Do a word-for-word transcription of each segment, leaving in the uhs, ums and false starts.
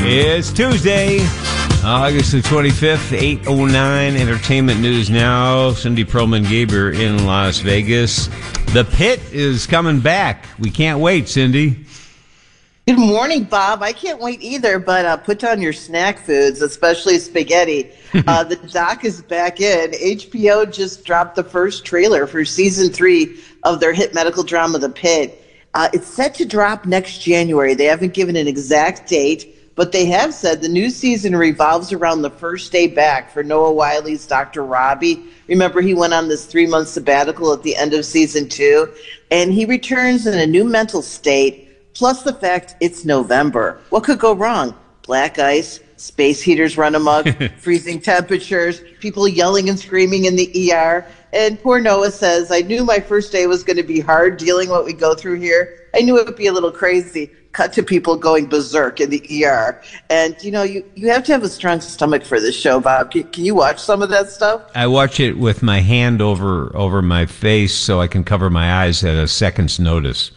It's Tuesday, August the twenty-fifth, eight oh nine. Entertainment news now. Cindy Perlman-Gaber in Las Vegas. The Pit is coming back. We can't wait, Cindy. Good morning, Bob. I can't wait either, but uh, put down your snack foods, especially spaghetti. Uh, the doc is back in. H B O just dropped the first trailer for season three of their hit medical drama, The Pit. Uh, it's set to drop next January. They haven't given an exact date, but they have said the new season revolves around the first day back for Noah Wiley's Doctor Robbie. Remember, he went on this three-month sabbatical at the end of season two, and he returns in a new mental state, plus the fact it's November. What could go wrong? Black ice, space heaters run amok, freezing temperatures, people yelling and screaming in the E R. And poor Noah says, I knew my first day was going to be hard dealing what we go through here. I knew it would be a little crazy. Cut to people going berserk in the E R. And, you know, you, you have to have a strong stomach for this show, Bob. Can, can you watch some of that stuff? I watch it with my hand over over my face so I can cover my eyes at a second's notice.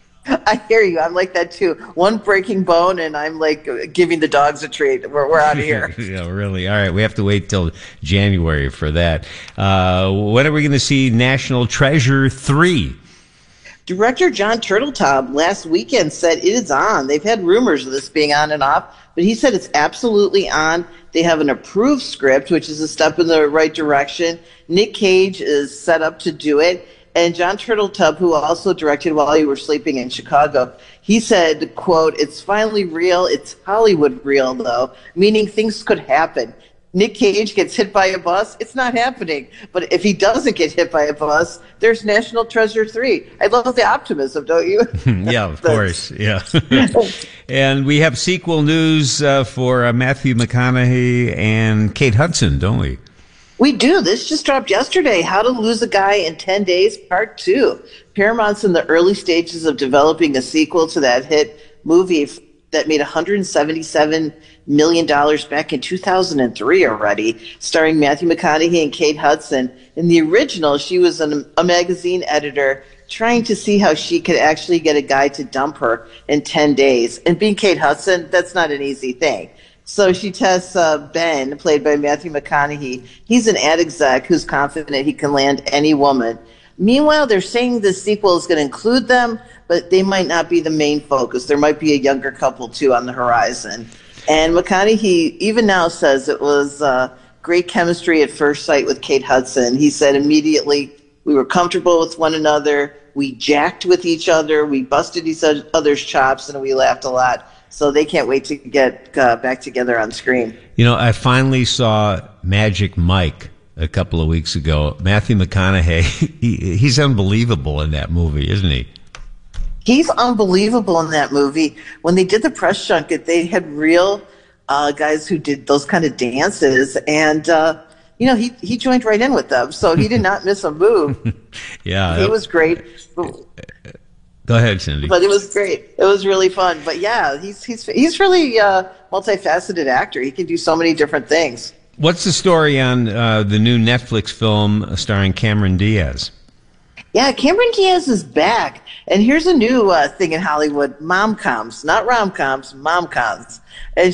I hear you. I'm like that, too. One breaking bone, and I'm like giving the dogs a treat. We're, we're out of here. Yeah, really. All right. We have to wait till January for that. Uh, when are we going to see National Treasure three? Director John Turteltaub last weekend said it is on. They've had rumors of this being on and off, but he said it's absolutely on. They have an approved script, which is a step in the right direction. Nick Cage is set up to do it. And John Turteltaub, who also directed While You Were Sleeping in Chicago, he said, quote, it's finally real. It's Hollywood real, though, meaning things could happen. Nick Cage gets hit by a bus, it's not happening. But if he doesn't get hit by a bus, there's National Treasure three. I love the optimism, don't you? Yeah, of course. Yeah. And we have sequel news uh, for uh, Matthew McConaughey and Kate Hudson, don't we? We do. This just dropped yesterday. How to Lose a Guy in ten days, part two. Paramount's in the early stages of developing a sequel to that hit movie that made one hundred seventy-seven million dollars back in two thousand three already, starring Matthew McConaughey and Kate Hudson. In the original, she was an, a magazine editor trying to see how she could actually get a guy to dump her in ten days. And being Kate Hudson, that's not an easy thing. So she tests uh, Ben, played by Matthew McConaughey. He's an ad exec who's confident he can land any woman. Meanwhile, they're saying the sequel is going to include them, but they might not be the main focus. There might be a younger couple, too, on the horizon. And McConaughey, even now, says it was uh, great chemistry at first sight with Kate Hudson. He said immediately, we were comfortable with one another, we jacked with each other, we busted each other's chops, and we laughed a lot. So they can't wait to get uh, back together on screen. You know, I finally saw Magic Mike a couple of weeks ago. Matthew McConaughey, he, he's unbelievable in that movie, isn't he? He's unbelievable in that movie. When they did the press junket, they had real uh, guys who did those kind of dances, and uh, you know, he he joined right in with them, so he did not miss a move. Yeah, he was great. Go ahead, Cindy. But it was great. It was really fun. But yeah, he's he's he's really a multifaceted actor. He can do so many different things. What's the story on uh, the new Netflix film starring Cameron Diaz? Yeah, Cameron Diaz is back. And here's a new uh, thing in Hollywood, mom-coms, not rom-coms, mom-coms. And